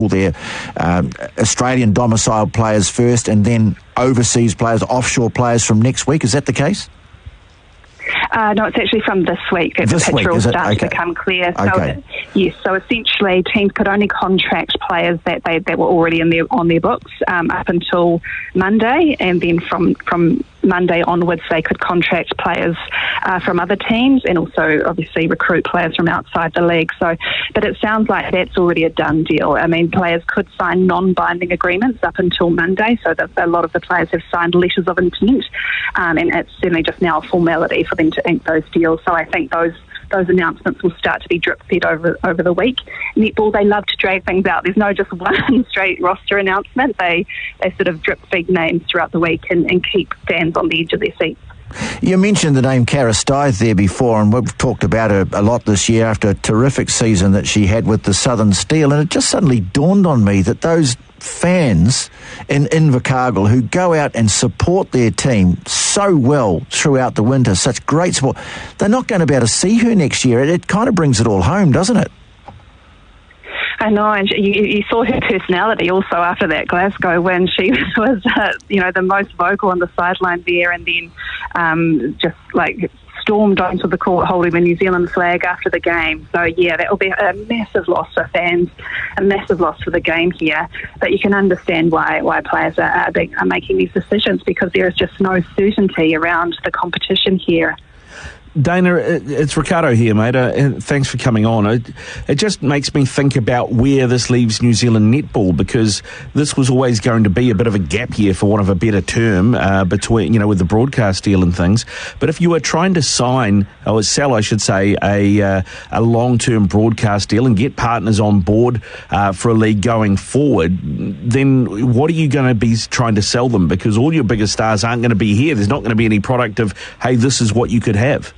all their Australian domiciled players first and then overseas players, offshore players from next week. Is that the case? No, it's actually from this week that the picture will start to become clear. So, yes, so essentially teams could only contract players that were already on their books up until Monday, and then from Monday onwards they could contract players from other teams and also obviously recruit players from outside the league. So, but it sounds like that's already a done deal. I mean, players could sign non-binding agreements up until Monday, so that a lot of the players have signed letters of intent, and it's certainly just now a formality for them to ink those deals. So I think those announcements will start to be drip-fed over the week. Netball, they love to drag things out. There's no just one straight roster announcement. They sort of drip-feed names throughout the week and keep fans on the edge of their seats. You mentioned the name Cara Stythe there before, and we've talked about her a lot this year after a terrific season that she had with the Southern Steel, and it just suddenly dawned on me that those fans in Invercargill who go out and support their team so well throughout the winter, such great support, they're not going to be able to see her next year. It kind of brings it all home, doesn't it? I know, and you saw her personality also after that Glasgow win. She was, the most vocal on the sideline there, and then just like stormed onto the court holding the New Zealand flag after the game. So yeah, that will be a massive loss for fans, a massive loss for the game here. But you can understand why players are making these decisions, because there is just no certainty around the competition here. Dana, it's Ricardo here, mate. Thanks for coming on. It just makes me think about where this leaves New Zealand netball, because this was always going to be a bit of a gap year, for want of a better term, between, with the broadcast deal and things. But if you were trying to sell, I should say, a long-term broadcast deal and get partners on board for a league going forward, then what are you going to be trying to sell them? Because all your biggest stars aren't going to be here. There's not going to be any product of, hey, this is what you could have.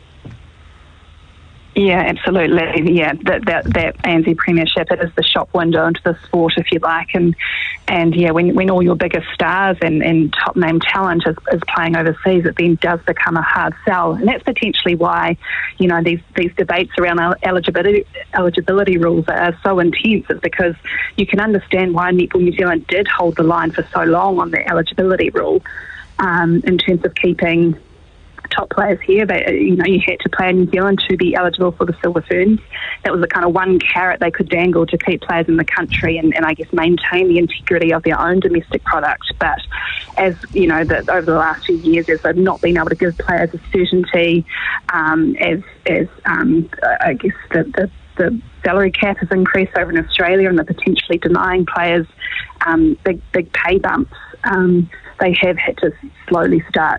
Yeah, absolutely. Yeah, that ANZ Premiership, it is the shop window into the sport, if you like, and yeah, when all your biggest stars and top name talent is playing overseas, it then does become a hard sell, and that's potentially why these debates around eligibility rules are so intense. It's because you can understand why Netball New Zealand did hold the line for so long on the eligibility rule, in terms of keeping top players here. You had to play in New Zealand to be eligible for the Silver Ferns. That was the kind of one carrot they could dangle to keep players in the country and I guess maintain the integrity of their own domestic product. But as you know, over the last few years, as they've not been able to give players a certainty, I guess the salary cap has increased over in Australia, and they're potentially denying players big pay bumps. They have had to slowly start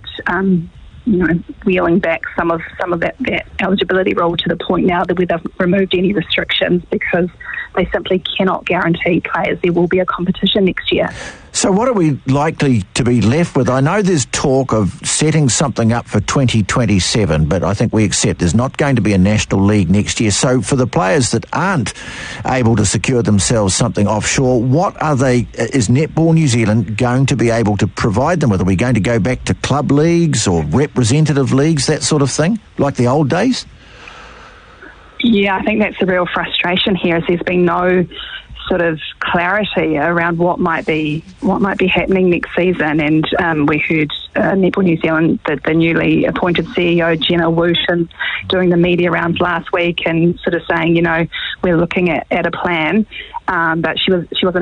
wheeling back some of that eligibility rule to the point now that we've removed any restrictions, because they simply cannot guarantee players there will be a competition next year. So what are we likely to be left with? I know there's talk of setting something up for 2027, but I think we accept there's not going to be a national league next year. So for the players that aren't able to secure themselves something offshore, is Netball New Zealand going to be able to provide them with? Are we going to go back to club leagues or representative leagues, that sort of thing, like the old days? Yeah, I think that's the real frustration here, is there's been no sort of clarity around what might be happening next season. And we heard Netball New Zealand, the newly appointed CEO Jenna Wooten, doing the media rounds last week and sort of saying, we're looking at a plan, but she wasn't